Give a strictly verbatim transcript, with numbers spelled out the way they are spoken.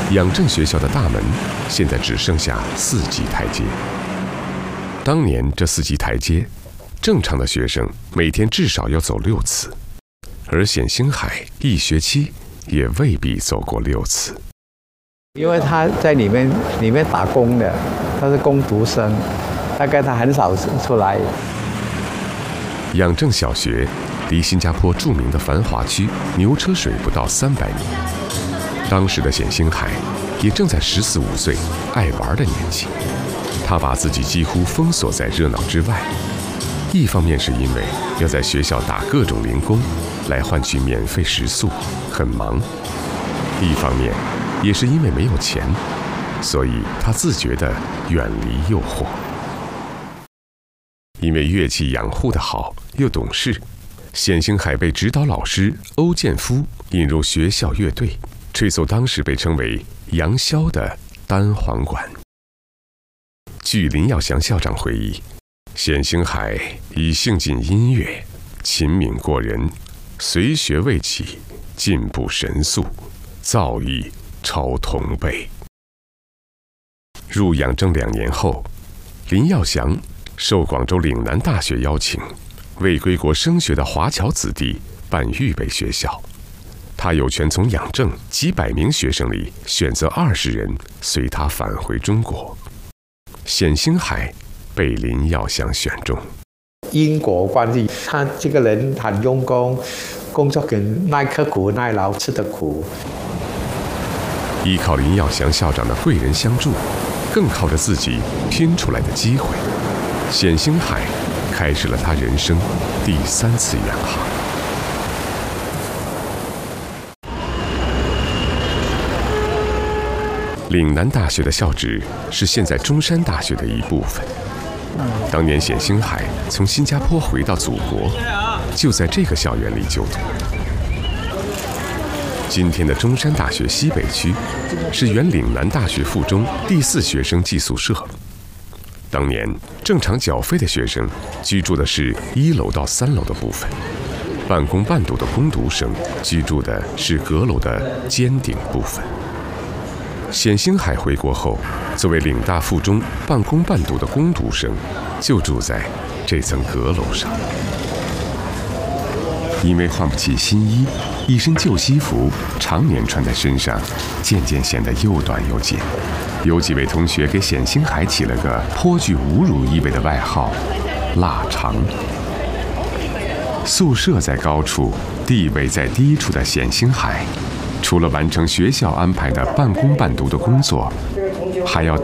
养正学校的大门现在只剩下四级台阶。当年这四级台阶，正常的学生每天至少要走六次，而冼星海一学期也未必走过六次。 因为他在里面里面打工的，他是工读生，大概他很少出来。 养正小学离新加坡著名的繁华区牛车水不到三百米。当时的冼星海也正在十四五岁爱玩的年纪，他把自己几乎封锁在热闹之外。一方面是因为要在学校打各种零工来换取免费食宿，很忙；一方面也是因为没有钱，所以他自觉地远离诱惑。因为乐器养护得好又懂事，冼星海被指导老师欧建夫引入学校乐队，吹奏当时被称为杨箫的单簧管。据林耀祥校长回忆，冼星海以兴进音乐，勤敏过人，随学未起，进步神速，造诣超同辈。入养正两年后，林耀祥受广州岭南大学邀请，为归国升学的华侨子弟办预备学校。他有权从养正几百名学生里选择二十人随他返回中国。冼星海被林耀祥选中。 因果关系，他这个人很用功，工作很耐刻苦耐劳，吃得苦。 依靠林耀祥校长的贵人相助，更靠着自己拼出来的机会，冼星海开始了他人生第三次远航。岭南大学的校址是现在中山大学的一部分。当年冼星海从新加坡回到祖国，就在这个校园里就读。今天的中山大学西北区是原岭南大学附中第四学生寄宿舍。当年正常缴费的学生居住的是一楼到三楼的部分，半工半读的工读生居住的是阁楼的尖顶部分。冼星海回国后，作为岭大附中半工半读的工读生，就住在这层阁楼上。因为换不起新衣，一身旧西服常年穿在身上，渐渐显得又短又紧。有几位同学给冼星海起了个颇具侮辱意味的外号“腊肠”。宿舍在高处，地位在低处的冼星海，除了完成学校安排的半工半读的工作，还要